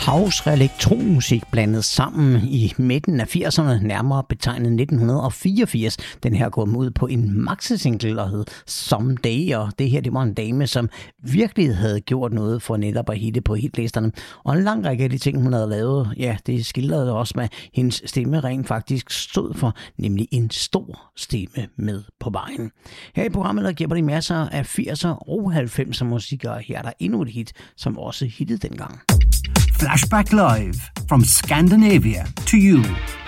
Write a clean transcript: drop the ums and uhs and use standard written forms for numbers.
House og elektronmusik blandet sammen i midten af 80'erne, nærmere betegnet 1984. Den her kom ud på en maxi-single og hed Someday, og det her det var en dame, som virkelig havde gjort noget for netop at hitte på hitlisterne. Og en lang række af de ting, hun havde lavet, ja, det skildrede også med hendes stemme rent faktisk stod for, nemlig en stor stemme med på vejen. Her i programmet der giver de masser af 80'er og 90'er musik, og her er der endnu et hit, som også hittede dengang. Flashback Live from Scandinavia to you.